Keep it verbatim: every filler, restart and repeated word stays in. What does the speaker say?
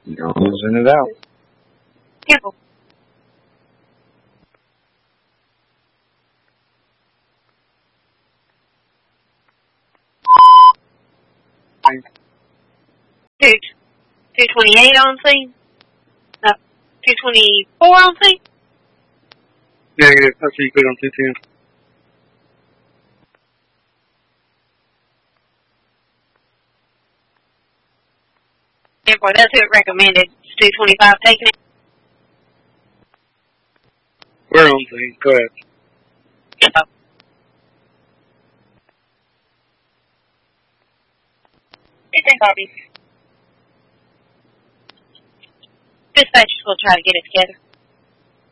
You're losing it out. Careful. Two, two twenty-eight on scene. No, two twenty-four on scene. Negative. I see you good on two ten. Therefore, that's who it recommended. It's two twenty-five taking it. We're on scene. Go ahead. Yep. It's copy. Dispatchers will try to get it together.